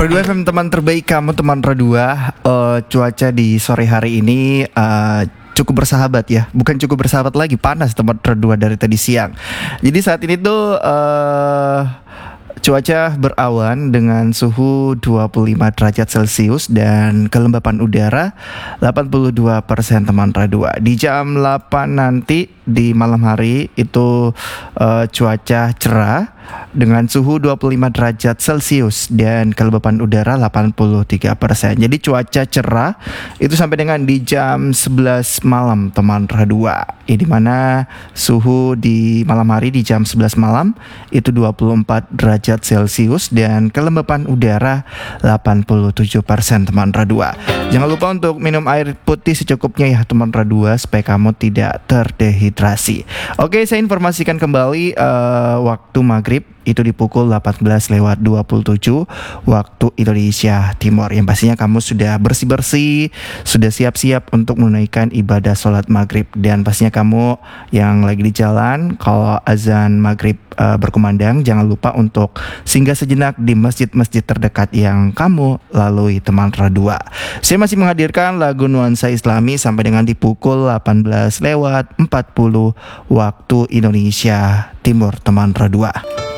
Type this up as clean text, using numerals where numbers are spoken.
Pro 2 FM teman terbaik kamu teman Pro 2. Cuaca di sore hari ini cukup bersahabat ya. Bukan cukup bersahabat lagi, panas teman Pro 2 dari tadi siang. Jadi saat ini tuh cuaca berawan dengan suhu 25 derajat Celcius dan kelembapan udara 82% teman Pro 2. Di jam 8 nanti di malam hari itu cuaca cerah dengan suhu 25 derajat Celcius dan kelembapan udara 83%. Jadi cuaca cerah itu sampai dengan di jam 11 malam teman Pro 2. Di mana suhu di malam hari di jam 11 malam itu 24 derajat Celcius dan kelembapan udara 87% teman Pro 2. Jangan lupa untuk minum air putih secukupnya ya teman Pro 2 supaya kamu tidak terdehidrasi. Oke, saya informasikan kembali waktu maghrib itu di pukul 18:27 waktu Indonesia Timur. Yang pastinya kamu sudah bersih-bersih, sudah siap-siap untuk menunaikan ibadah sholat maghrib. Dan pastinya kamu yang lagi di jalan, kalau azan maghrib berkumandang, jangan lupa untuk singgah sejenak di masjid-masjid terdekat yang kamu lalui teman Pro 2. Saya masih menghadirkan lagu nuansa Islami sampai dengan di pukul 18:40 waktu Indonesia Timur teman Pro 2.